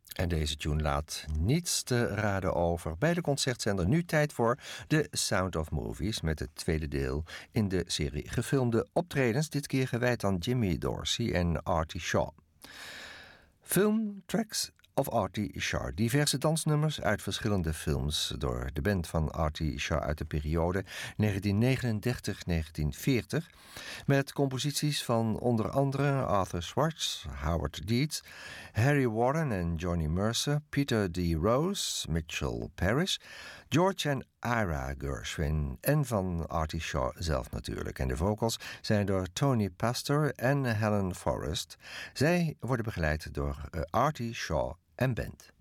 En deze tune laat niets te raden over. Bij de concertzender nu tijd voor The Sound of Movies met het tweede deel in de serie gefilmde optredens. Dit keer gewijd aan Jimmy Dorsey en Artie Shaw. Filmtracks of Artie Shaw. Diverse dansnummers uit verschillende films door de band van Artie Shaw uit de periode 1939-1940. Met composities van onder andere Arthur Schwartz, Howard Dietz, Harry Warren en Johnny Mercer, Peter D. Rose, Mitchell Parrish, George en Ira Gershwin en van Artie Shaw zelf natuurlijk. En de vocals zijn door Tony Pastor en Helen Forrest. Zij worden begeleid door Artie Shaw en band.